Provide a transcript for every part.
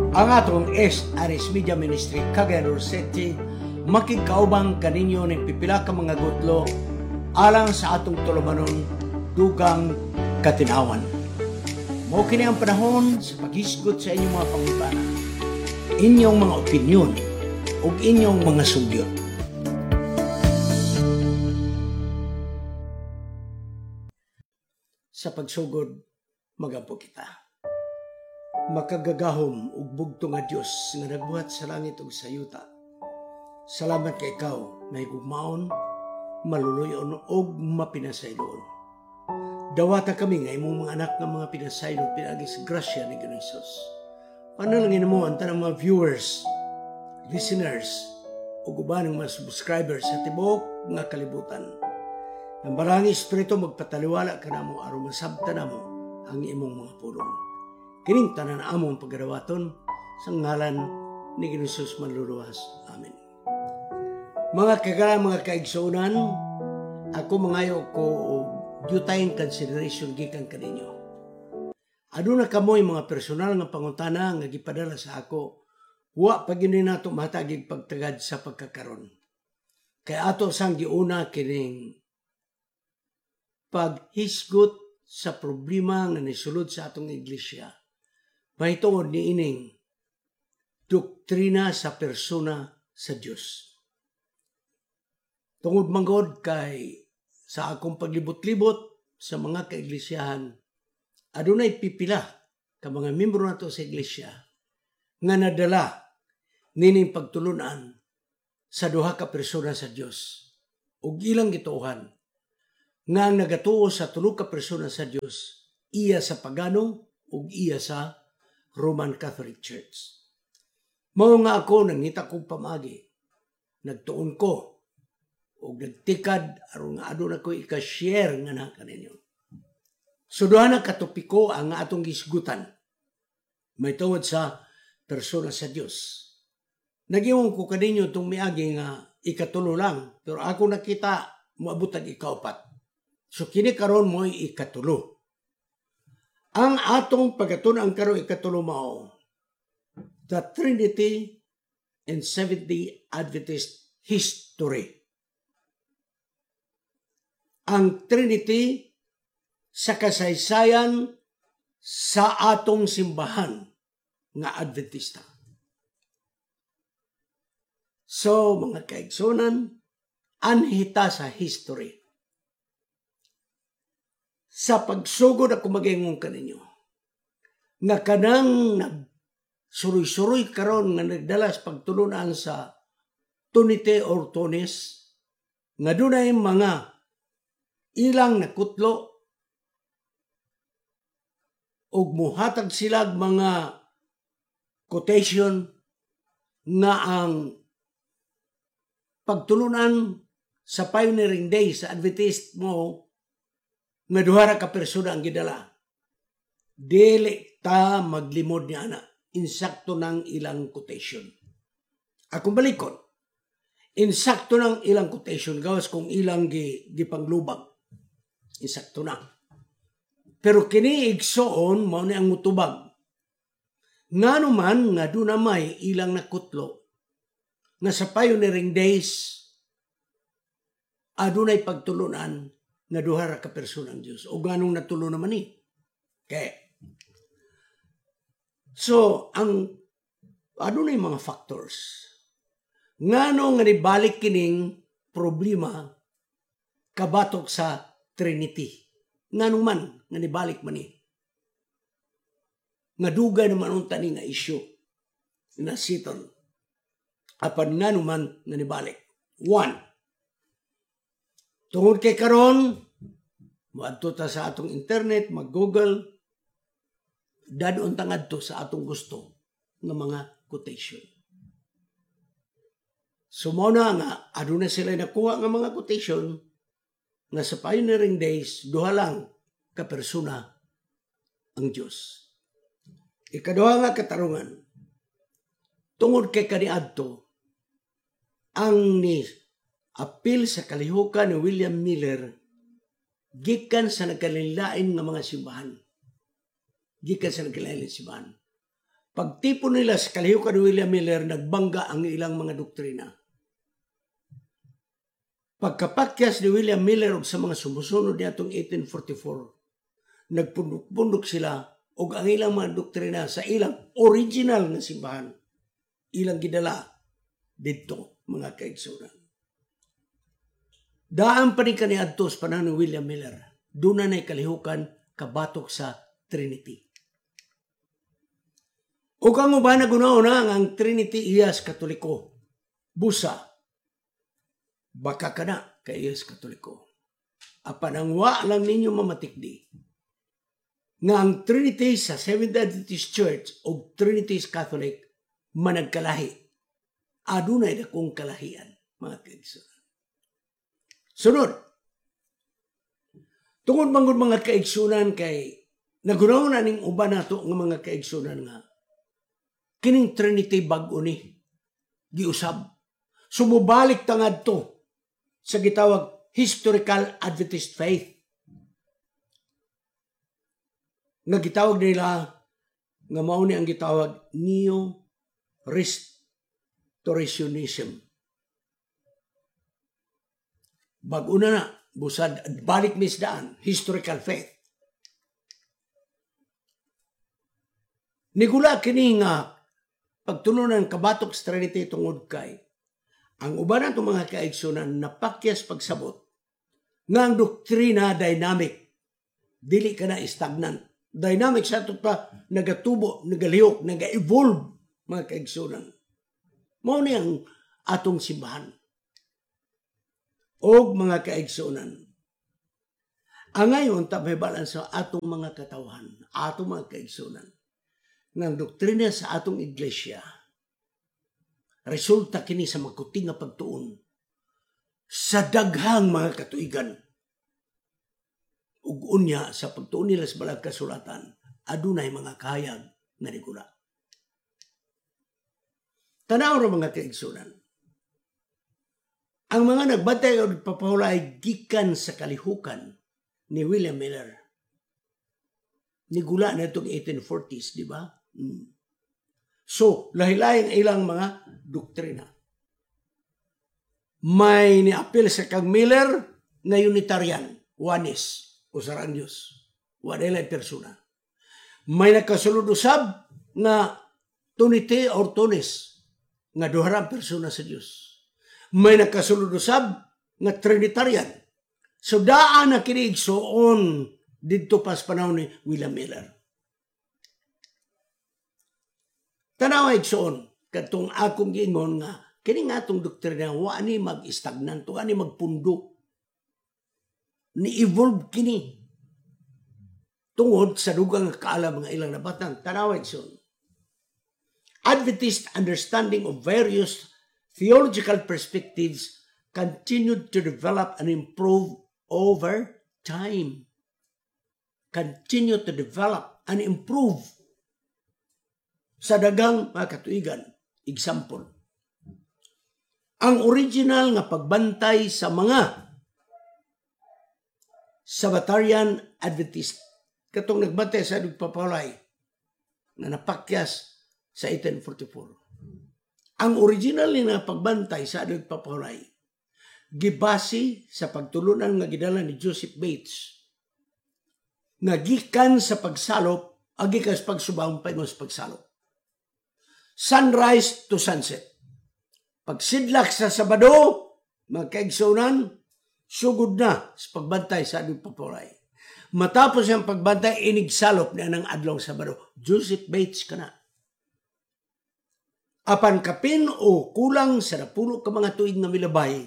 Ang atong SRS Media Ministry Cagayan de Oro City makikaubang kaninyo ng pipila ka mga gudlo alang sa atong tulumanon dugang katinawan. Mao kini ang panahon sa paghisgot sa inyong mga pangutana, inyong mga opinyon ug inyong mga sugyot. Sa pagsugod, magampo kita. Makagagahom ug bugto nga Dios nga nagbuhat sa langit ug sa yuta. Salamat kay ikaw na higugmaon, maluluyon ug mapinasayloon. Dawata kami nga imong mga anak nga mga pinasaylo pinagi sa grasya ni Ginoong Hesus. Panalangin mo ang tanang mga viewers, listeners, ug uban ng mga subscribers sa tibuok nga kalibutan. Ang barangi Espiritu magpataliwala ka namo aron masabtan namo ang imong mga pulong. Kining tanan among pagadawaton sa ngalan ni Ginoong Hesus manluluwas. Amen. Mga mga kaigsunan, ako mangayo ko dutayin consideration gikan kaninyo. Aduna kamoy mga personal nga pangutana nga gipadala sa ako, wa pa gyud nato mahatag pagtagad sa pagkakaron. Kay ato sang giuna kining paghisgot sa problema nga nisulod sa atong iglesia. Mahitungod ni ining doktrina sa persona sa Dios. Tungod manggod kay sa akong paglibot-libot sa mga kaiglesiyahan, adunay pipila ka mga membro nato sa iglesia nga nadala nining pagtulunan sa duha ka persona sa Dios ug ilang gituohan nga ang nagatuo sa tulo ka persona sa Dios, iya sa pagano ug iya sa Roman Catholic Church. Mao nga ako nangita kong pamagi, nagtuon ko o nagtikad aron nga aduna ko ika-share nga na kaninyo. So duha na katopiko ang atong gisgutan. May tungod sa persona sa Dios. Nagiwang ko kaninyo itong miagi nga ikatulo lang, pero ako nakita moabot ang ikaupat. So kini karon mo'y ikatulo. Ang atong pagkatun-ang karon ikatulo mao, the Trinity and Seventh-day Adventist history. Ang Trinity sa kasaysayan sa atong simbahan nga Adventista. So, mga kaigsunan, anhita sa history. Sa pagsugod ako mag-ingon kaninyo, nga kanang nagsuroy-suroy karon nga nagdala sa pagtulunan sa Tunite or Tunis, nga dunay mga ilang nakutlo ug muhatag silag mga quotation nga ang pagtulunan sa pioneering day sa Adventist mo nga duha ra ka persona ang gidala. Dili ta maglimod ni ana. Insakto ng ilang quotation. Akong balikon. Insakto ng ilang quotation gawas kung ilang gipanglubag. Insakto na. Pero kini igsoon mao ni ang mutubag. Ngano man nga duna may ilang nakutlo nga sa pioneering days adunay pagtulunan nga duha ra ka persona ang Dios. O ganong natulo naman ni. Okay. So, adunay mga factors. Ngano nga nibalik kining problema kabatok sa Trinity. Ngano man nga nibalik man ni. Nga dugay naman unta ni nga issue na siton. Apan ngano man nga nibalik. One, tungod kay karon, maadto ta sa atong internet, mag-Google, dadon tangadto sa atong gusto ng mga quotation. So mao na nga, aduna sila nakuha ng mga quotation nga sa pioneering days, duha lang ka persona ang Diyos. Ikaduha nga katarungan, tungod kay kaniadto, ang ni apil sa kalihukan ni William Miller gikan sa nagkalilain nga mga simbahan. Gikan sa nagkalilain simbahan. Pagtipon nila sa kalihukan ni William Miller, nagbangga ang ilang mga doktrina. Pagkapakyas ni William Miller og sa mga sumusunod niadtong 1844, nagpundok-pundok sila og ang ilang mga doktrina sa ilang original na simbahan. Ilang gidala dito, mga kaigsunan. Daan pa ni kaniadto sa panahon ni William Miller, doon na kalihukan kabatok sa Trinity. O kang uban na gunauna ang Trinity iyas Katoliko. Busa, baka ka na kay iyas Katoliko. Apan ang wa lang ninyo mamatikdi nga ang Trinity sa Seventh Adventist Church o Trinity Catholic managkalahi. Adunay dakong kalahian, mga kaigsunan. Sunod, tungod manggod mga kaigsunan kay nagunaw na ning uban nato ng mga kaigsunan nga kining Trinity bag-o ni giusab. Sumubalik tangad to sa gitawag historical Adventist faith. Nga gitawag nila nga mao ni ang gitawag Neo-Restorationism. Bag-o na busad balik misdaan historical faith. Nigula kini nga pagtulunan kabatok sa Trinity tungod kay ang uban nato mga kaigsunan napakyas pagsabot nga ang doktrina dynamic, dili ka na stagnant. Dynamic sa ito pa nagatubo, nagalihok, naga-evolve mga kaigsunan. Mao ni ang atong simbahan. Og mga kaigsunan, ang ngayon tabibalan sa atong mga katawhan, atong mga kaigsunan, ng doktrina sa atong iglesia, resulta kini sa magkuting nga pagtuon sa daghang mga katuigan. Ug unya sa pagtuon nila sa balag kasulatan, adunay mga kahayag nga nigula. Tanaw ra mga kaigsunan, ang mga nagbantay o nagpapahulay gikan sa kalihukan ni William Miller. Nigula na itong 1840s, di ba? So, lahi-lahing ilang mga doktrina. May niapil sa kang Miller na Unitarian, Oneness, o sarang Diyos. Wadilay persona. May nakasulod usab na Trinity or Tunis, nga duharang persona sa Diyos. May nakasulod usab nga Trinitarian. So, daan na kiniigsoon dito pas panahon ni William Miller. Tanaw igsoon katong akong giingon nga kini nga atong doktrina wa ni mag-stagnant, wa ni magpundo. Ni evolve kini tungod sa dugang kaalam mga ilang nabatan. Tanaw igsoon. Adventist understanding of various theological perspectives continued to develop and improve over time. Continue to develop and improve sa dagang mga katuigan. Example, ang original nga pagbantay sa mga Sabbatarian Adventist, katong nagbantay sa nagpapalay na napakyas sa 1844. Ang original nga pagbantay sa nagpapalay gibasi sa pagtulunan nga gidala ni Joseph Bates nga gikan sa pagsalop agi kas pagsubang paingon sa pagsalop. Sunrise to sunset. Pagsidlak sa Sabado, mga kaigsunan, sugod na sa pagbantay sa ating papulay. Matapos ang pagbantay, inigsalop na ng adlong Sabado. Joseph Bates ka na. Apan kapin o kulang sa 10 ka mga tuig na milabay,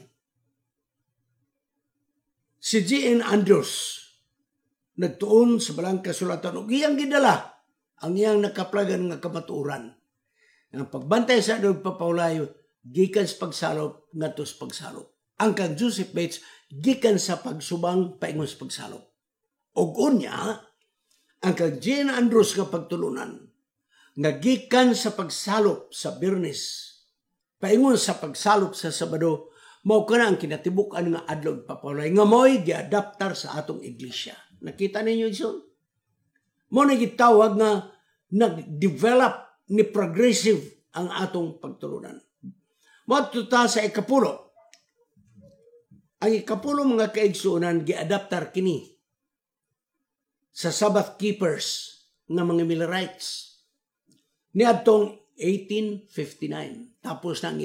si G.N. Andrews nagtuon sa balang kasulatan o iyang gidala ang iyang nakaplagan nga kamatuoran. Ang pagbantay sa nagpapawlayo, gikan sa pagsalop, ngadto sa pagsalop. Ang kang Joseph Bates, gikan sa pagsubang, paingon sa pagsalop. Og unya, ang kang G.N. Andrews nga pagtulunan, nga gikan sa pagsalop sa Biyernes, paingon sa pagsalop sa Sabado, mao kana ang kinatibukan nga adlaw papawlay, nga mo'y giadaptar sa atong iglesia. Nakita ninyo iso? Mo na gitawag nga nag-develop ni progressive ang atong pagtulunan. Moadto ta sa ikapulo. Ang ikapulo mga kaigsuonan giadaptar kini sa Sabbath keepers nga mga Millerites niadtong 1859 tapos na ang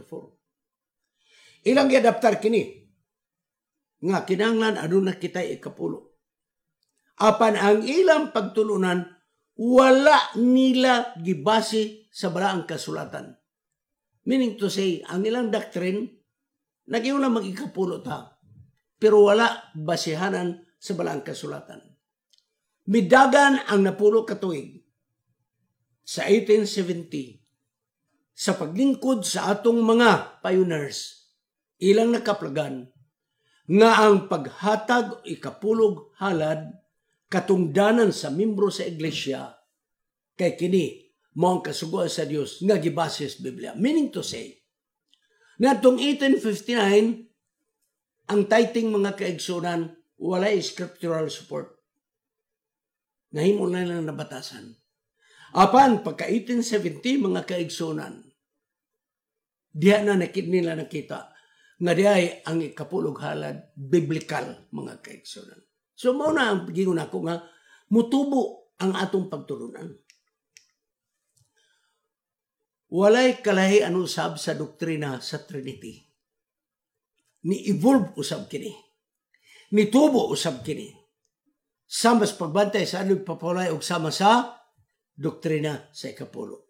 1844. Ilang giadaptar kini nga kinahanglan aduna kita ikapulo. Apan ang ilang pagtulunan wala nila gibase sa balaang kasulatan. Meaning to say, ang ilang doctrine nagiuna mag-ikapulo ta, pero wala basihanan sa balaang kasulatan. Midagan ang napulo katuig sa 1870 sa paglingkod sa atong mga pioneers, ilang nakaplagan nga ang paghatag ikapulog halad katungdanan sa membro sa iglesia kay kini mao ang kasugoan sa Dios nga gibase sa Biblia. Meaning to say, natong 1859 ang tithing mga kaigsunan walay scriptural support. Nahimo na lang nabatasan. Apan pagka 1870 mga kaigsunan diha na nila nakita nga diay ang ikapulog halad biblical mga kaigsunan. So mao na ang gingon ako nga mutubo ang atong pagtulunan. Walay kalahian usab sa doktrina sa Trinity. Ni-evolve usab kini. Nitubo usab kini. Sama sa pagbantay sa anong papulay o sama sa doktrina sa ikapulo.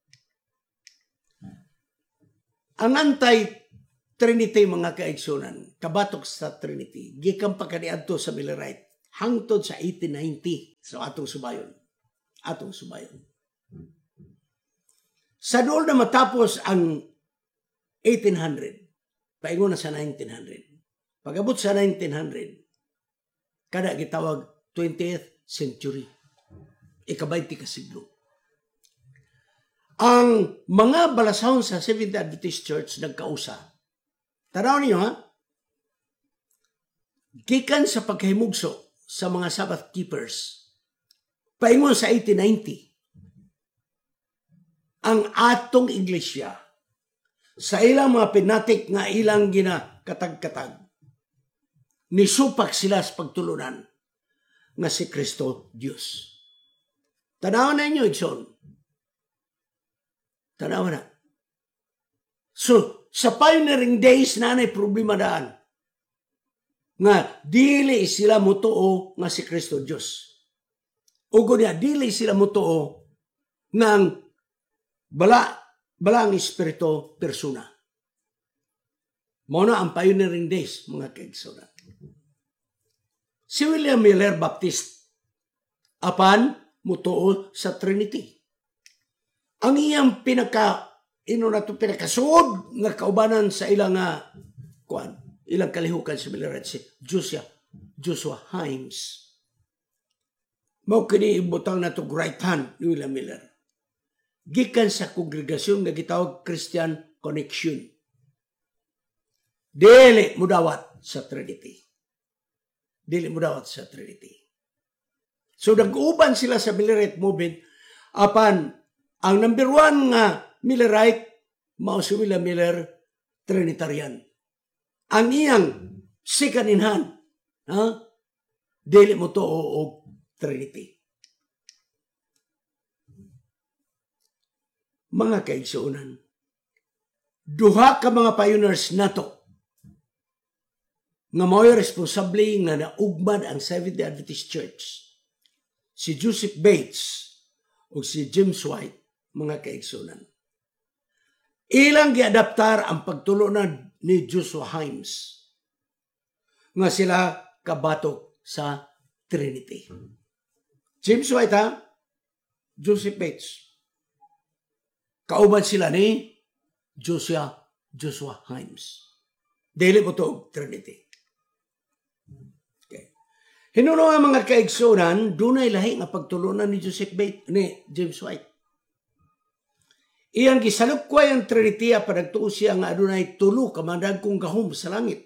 Ang anti-Trinity mga kaigsunan, kabatok sa Trinity, gikan pa kaniadto sa Millerite, hangtod sa 1890 sa atong subayon. Atong subayon. Sa doon na matapos ang 1800, paingon na sa 1900. Pag-abot sa 1900, kada gitawag 20th century, ika-20 ka siglo. Ang mga balasahon sa Seventh Adventist Church nagkausa. Tanaw niyo ha? Gikan sa pagkahimugso sa mga Sabbath keepers, paingon sa 1890, ang atong iglesia sa ilang mga pinatik nga ilang ginakatag-katag, nisupak sila sa pagtulunan nga si Kristo Diyos. Tanaw na inyo, Igsoon. Tanaw na. So, sa pioneering days na may problema daan nga dili sila mutuo nga si Kristo Diyos. Ugo niya, dili sila mutuo nga balang espiritu persona. Mao na ang pioneering days, mga kaigsunan. Si William Miller Baptist, apan mutuo sa Trinity. Ang iyang pinakasuod nga kaubanan sa ilang ilang kalihukan sa Millerite si Joshua Himes. Mao kini ibutang nato right hand ni William Miller. Gikan sa kongregasyon nga gitawag Christian Connection. Dili mudawat sa Trinity. Dili mudawat sa Trinity. So nag-uban sila sa Millerite movement apan ang number one nga Millerite mao si William Miller Trinitarian. Ang iyang second in hand dili mo to o Trinity. Mga kaigsuonan, duha ka mga pioneers nato nga mao'y responsable nga naugmad ang Seventh-day Adventist Church. Si Joseph Bates o si James White, mga kaigsuonan. Ilang giadaptar ang pagtulunan ni Joshua Himes nga sila kabatok sa Trinity. James White Joseph Bates. Kauban sila ni Joshua Himes. Dili mo to Trinity. Okay. Hinuno nga mga kaigsuonan, dunay lahi nga pagtulunan ni James White. Iyang gisalukway ang Trinity apan nagtuo siya nga adunay tulo ka madagkong gahom sa langit.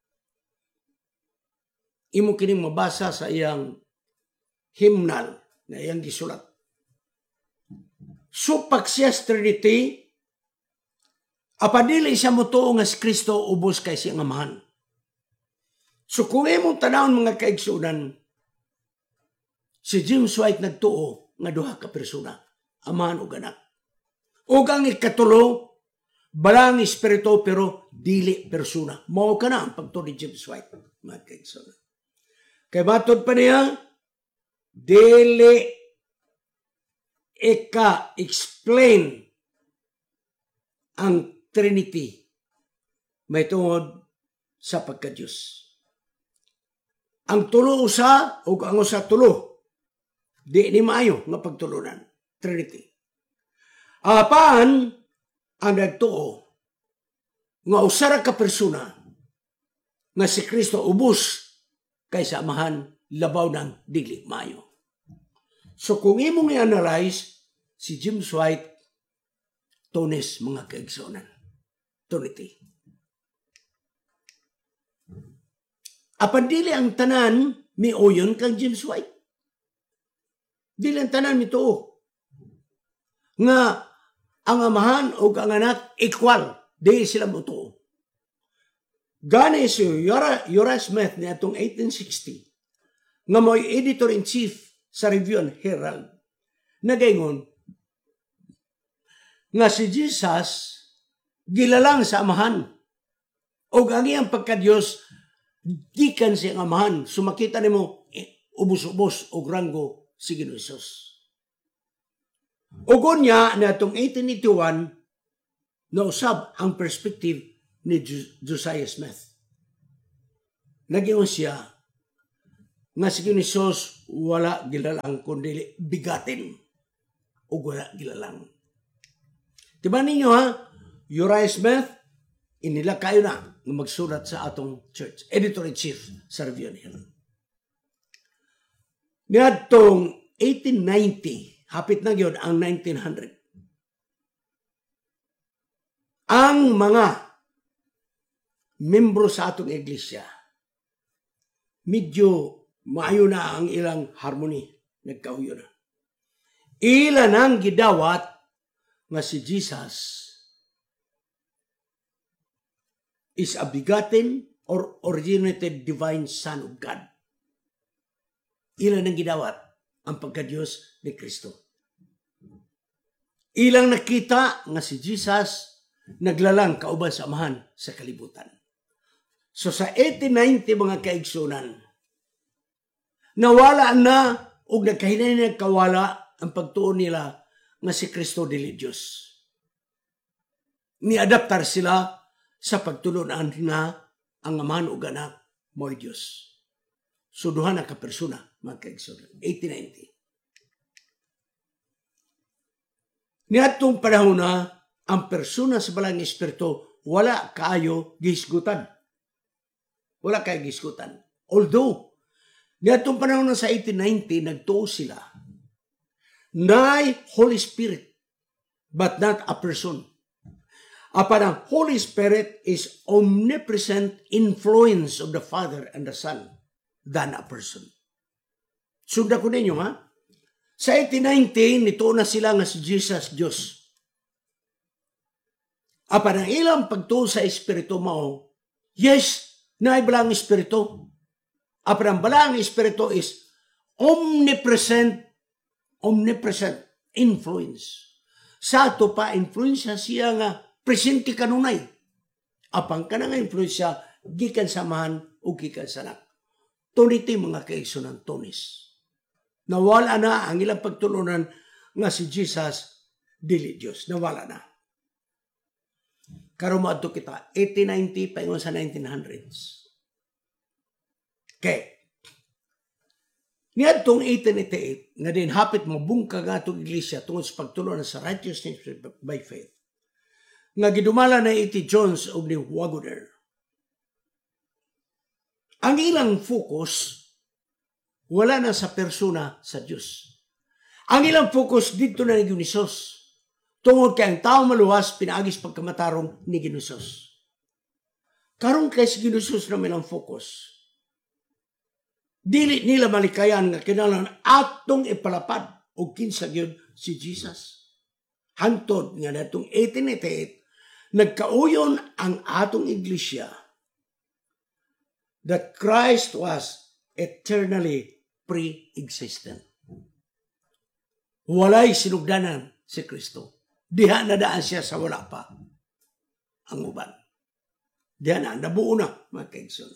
Imo kining mabasa sa iyang hymnal na iyang gisulat. supak siya sa Trinity, apadili siya mo tuo nga si Kristo ubos kay siyang amahan. So kung imong tanawon mga kaigsunan, si James White nagtuo nga duha ka persona, amahan ug anak. Ug ang ikatulo, balang espiritu pero dili persona. Mao ka na ang pagtuo ni James White, mga kaigsunan. Kay matod pa niya, dili explain ang Trinity may tungod sa pagka-Diyos. Ang tulo usa o ang usa tulo, di ni maayo nga pagtulunan, Trinity. Apan ang nagtuo nga usa ra ka persona nga si Kristo ubos kaysa amahan labaw ng dili maayo. So kung imong i-analyze si James White, Tones mga kaigsunan, Trinity. Apan dili ang tanan miuyon kang James White. Dili ang tanan mituo nga ang amahan o ang anak equal, di sila mutuo. Gani si Uriah Smith ni atong 1860 nga mo'y editor-in-chief sa Review and Herald, nagaingon nga si Jesus gilalang sa amahan o ang iyang pagka-Diyos gikan siyang amahan. Sumakita nimo ubos-ubos og ranggo si Ginoong Hesus. Ugon niya na itong 1881 na usab ang perspective ni Josiah Smith. Nagingon siya nga si Ginoong Hesus wala gilalang kundi bigatin o wala gilalang. Diba ninyo ha? Uriah Smith, inila kayo na magsulat sa atong church. Editor-in-chief sa Review and Herald. Niadtong 1890, hapit na yun ang 1900. Ang mga membro sa atong iglesia, medyo maayo na ang ilang harmony, nagkahuyo na. Ilan ang gidawat nga si Jesus is a begotten or originated divine Son of God. Ilan ang gidawat ang pagka-Diyos ni Kristo. Ilang nakita nga si Jesus naglalang kauban sa amahan sa kalibutan. So sa 1890 mga kaigsunan, nawala na o nagkahinay kawala ang pagtuon nila nga si Kristo dili Diyos. Ni-adaptar sila sa pagtulunan na ang amahan o anak mo'y Diyos. So duha na ka-persona, mga kaigsunan. 1890. Niadtong panahon na ang persona sa balang espiritu wala kaayo gisgutan. Wala kayo gisgutan. Although, niadtong panahon na sa 1890, nagtuo sila na Holy Spirit, but not a person. Apan ang Holy Spirit is omnipresent influence of the Father and the Son than a person. Sunda ko ninyo, ha? Sa 1890, nito na sila nga si Jesus Diyos. Apan ang ilang pagtuo sa Espiritu mao, yes, naibalang Espiritu. Apan ang balang Espiritu is omnipresent influence. Sa ito pa, influensya siya nga presente kanunay. Apang ka na nga influensya, gikan samahan o gikan sanak. Tuniti mga kaigsunan Tones. Nawala na ang ilang pagtulunan nga si Jesus dili Diyos. Nawala na. Karon moadto kita 1890 paingon sa 1900s. Okay. Niadtong 1888 nga din hapit mabungkag atong iglesia tungod sa pagtulunan sa righteousness by faith. Nga gidumala na iti Jones o ni Waggoner. Ang ilang focus wala na sa persona sa Diyos. Ang ilang focus dito na ni Ginoong tungod kay ang tao maluwas pinaagis pagkamatarong ni Ginoong. Karon kay si Ginoong naman ang focus. Dili nila malikayan nga kinahanglan atong ipalapad og kinsa gyud si Jesus. hantod nga natong 1888 nagkauyon ang atong iglesia that Christ was eternally pre-existent. Walay sinugdanan si Kristo. Diha na daan siya sa wala pa. Ang uban. Diha na, nabuo na, mga kaigsunan.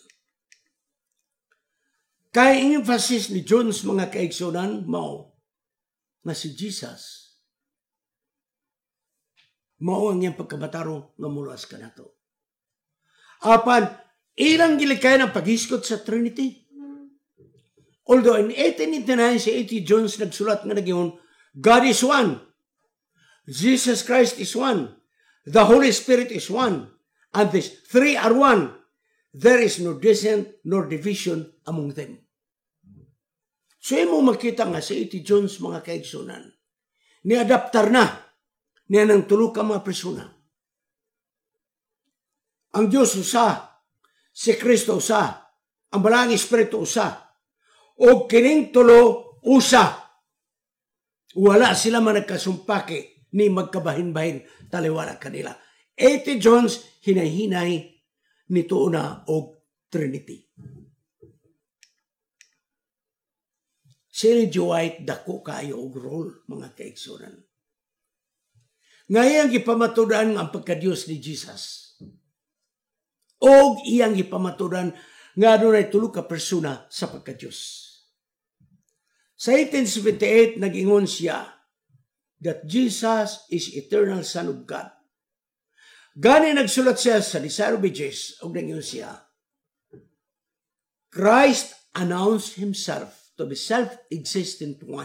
Kaya ang emphasis ni John sa mga kaigsunan, mao na si Jesus. Mao ang iyang pagkabataro nga muluas ka na to. Apan, ilang gilikay ng paghiskot sa Trinity. Although in 1889, si A.T. Jones nagsulat nga nagyon, God is one. Jesus Christ is one. The Holy Spirit is one. And these three are one. There is no dissent nor division among them. So mo makita nga si A.T. Jones mga kaigsunan, ni-adaptar na niya ng tulo ka mga persona. Ang Diyos usa, si Kristo usa, ang Balang Espiritu usa, o kining tulo usa. Wala sila man nagkasumpake ni magkabahin-bahin taliwala kanila. A.T. Jones hinay-hinay nito na og Trinity. Si Ellen G. White dako kayo og role mga kaigsunan. Ngayon gipamatudan ang pagka-Dios ni Jesus. Og iyang gipamatudan nga dunay tulo ka persona sa pagka-Dios. Sa 1878 nag-ingon siya that Jesus is eternal Son of God. Gani nagsulat siya sa Desire of Ages og nag-ingon siya, Christ announced himself to be self-existent one.